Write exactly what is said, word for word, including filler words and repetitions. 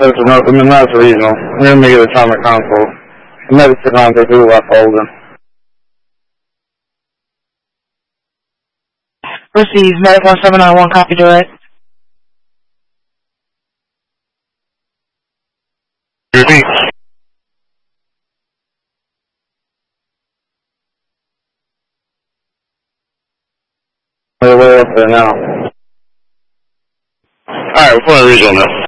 That's enough. I mean, that's regional. I'm going to make it atomic console. I met the contact who left Holden. Receive, Medic one seven nine one, copy direct. Repeat. They're way up there now. Alright, we're pulling a regional now.